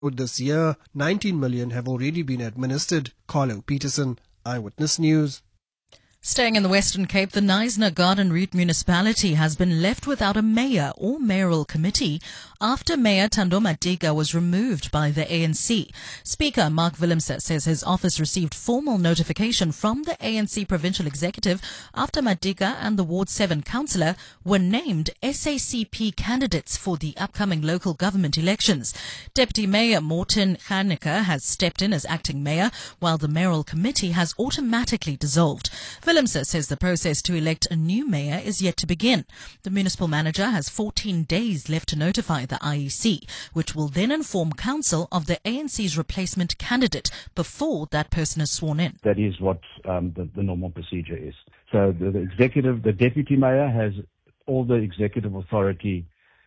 This year, 19 million have already been administered. Carlo Peterson, Eyewitness News. Staying in the Western Cape, the Knysna Garden Route municipality has been left without a mayor or mayoral committee after Mayor Thando Matika was removed by the ANC. Speaker Mark Willemse says his office received formal notification from the ANC provincial executive after Matika and the Ward 7 councillor were named SACP candidates for the upcoming local government elections. Deputy Mayor Morten Ganneke has stepped in as acting mayor, while the mayoral committee has automatically dissolved. Willemse says the process to elect a new mayor is yet to begin. The municipal manager has 14 days left to notify the IEC, which will then inform council of the ANC's replacement candidate before that person is sworn in. That is what the normal procedure is. So the deputy mayor has all the executive authority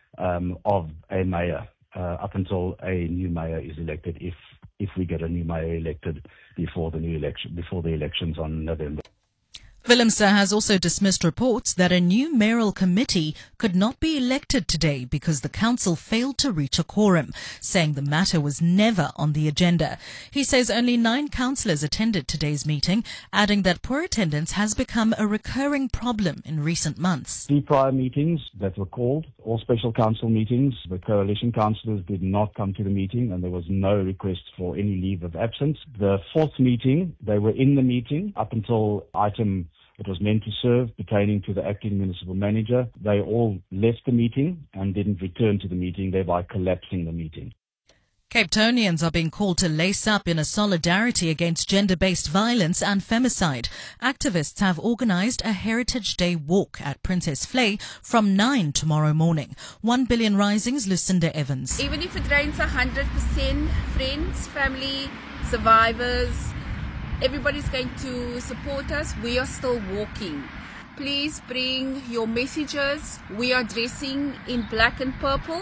of a mayor up until a new mayor is elected, if we get a new mayor elected before the elections on November. Willemse has also dismissed reports that a new mayoral committee could not be elected today because the council failed to reach a quorum, saying the matter was never on the agenda. He says only 9 councillors attended today's meeting, adding that poor attendance has become a recurring problem in recent months. 3 prior meetings that were called, all special council meetings, the coalition councillors did not come to the meeting and there was no request for any leave of absence. The 4th meeting, they were in the meeting up until item it was meant to serve pertaining to the acting municipal manager. They all left the meeting and didn't return to the meeting, thereby collapsing the meeting. Cape Townians are being called to lace up in a solidarity against gender-based violence and femicide. Activists have organised a Heritage Day walk at Princess Flay from 9 tomorrow morning. 1 Billion Rising's Lucinda Evans. Even if it rains 100%, friends, family, survivors, everybody's going to support us. We are still walking. Please bring your messages. We are dressing in black and purple.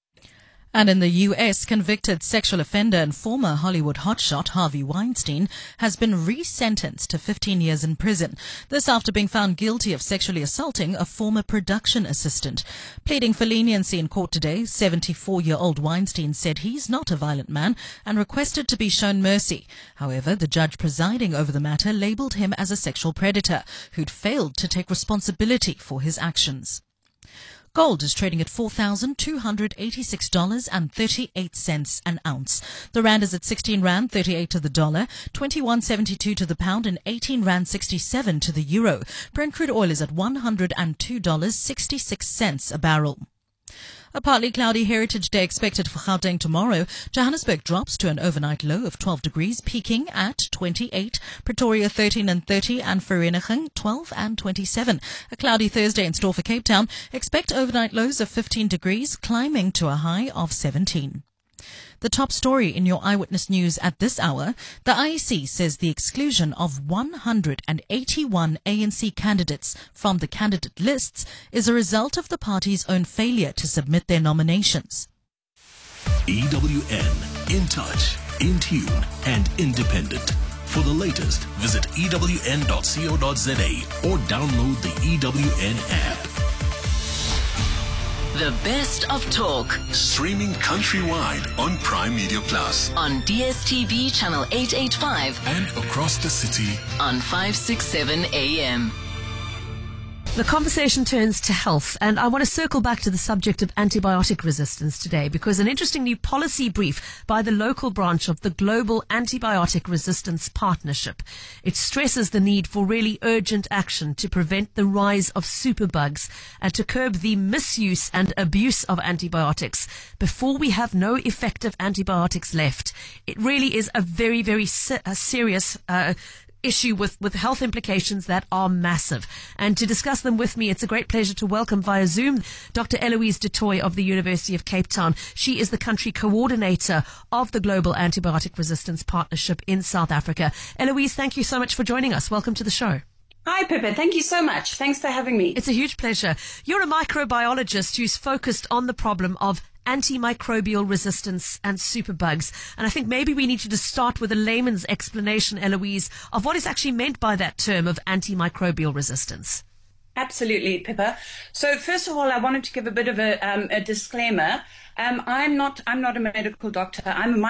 And in the U.S., convicted sexual offender and former Hollywood hotshot Harvey Weinstein has been re-sentenced to 15 years in prison. This after being found guilty of sexually assaulting a former production assistant. Pleading for leniency in court today, 74-year-old Weinstein said he's not a violent man and requested to be shown mercy. However, the judge presiding over the matter labelled him as a sexual predator who'd failed to take responsibility for his actions. Gold is trading at $4,286.38 an ounce. The rand is at 16 rand 38 to the dollar, 21.72 to the pound, and 18 rand 67 to the euro. Brent crude oil is at $102.66 a barrel. A partly cloudy Heritage Day expected for Gauteng tomorrow. Johannesburg drops to an overnight low of 12 degrees, peaking at 28. Pretoria 13 and 30, and Vereeniging 12 and 27. A cloudy Thursday in store for Cape Town. Expect overnight lows of 15 degrees, climbing to a high of 17. The top story in your Eyewitness News at this hour, the IEC says the exclusion of 181 ANC candidates from the candidate lists is a result of the party's own failure to submit their nominations. EWN, in touch, in tune, and independent. For the latest, visit ewn.co.za or download the EWN app. The best of talk. Streaming countrywide on Prime Media Plus. On DSTV channel 885. And across the city on 567 AM. The conversation turns to health, and I want to circle back to the subject of antibiotic resistance today because an interesting new policy brief by the local branch of the Global Antibiotic Resistance Partnership. It stresses the need for really urgent action to prevent the rise of superbugs and to curb the misuse and abuse of antibiotics before we have no effective antibiotics left. It really is a very, very serious issue with health implications that are massive. And to discuss them with me, it's a great pleasure to welcome via Zoom Dr. Eloise du Toit of the University of Cape Town. She is the country coordinator of the Global Antibiotic Resistance Partnership in South Africa. Eloise, thank you so much for joining us. Welcome to the show. Hi, Pippa. Thank you so much. Thanks for having me. It's a huge pleasure. You're a microbiologist who's focused on the problem of antimicrobial resistance and superbugs. And I think maybe we need to just start with a layman's explanation, Eloise, of what is actually meant by that term of antimicrobial resistance. Absolutely, Pippa. So first of all, I wanted to give a bit of a disclaimer. I'm not a medical doctor. I'm a